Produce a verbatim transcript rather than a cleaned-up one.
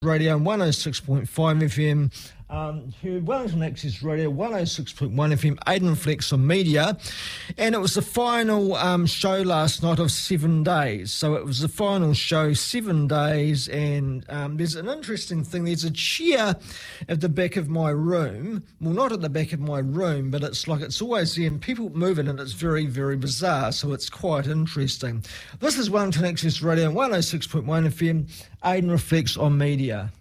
Radio one oh six point five F M, um, heard Wellington Access Radio one oh six point one F M, Aidan Flex on Media, and it was the final um, show last night of seven days. So it was the final show, seven days, and um, there's an interesting thing. There's a chair at the back of my room. Well, not at the back of my room, but it's like it's always there, and people move it, and it's very, very bizarre. So it's quite interesting. This is Wellington Access Radio one oh six point one F M, Aidan Reflects on Media.